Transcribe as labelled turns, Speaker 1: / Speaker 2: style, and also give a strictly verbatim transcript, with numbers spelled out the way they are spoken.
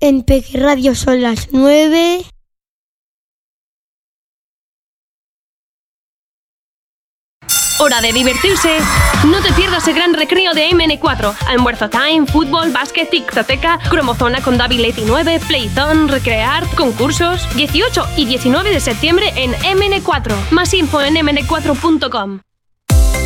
Speaker 1: En Peque Radio son las nueve.
Speaker 2: Hora de divertirse. No te pierdas el gran recreo de eme ene cuatro. Almuerzo time, fútbol, básquet, tictoteca, cromozona con David diecinueve, playzone, recrear, concursos. dieciocho y diecinueve de septiembre en eme ene cuatro. Más info en eme ene cuatro punto com.